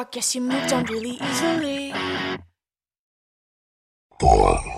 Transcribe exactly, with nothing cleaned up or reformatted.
rock, guess you moved on really easily. Four.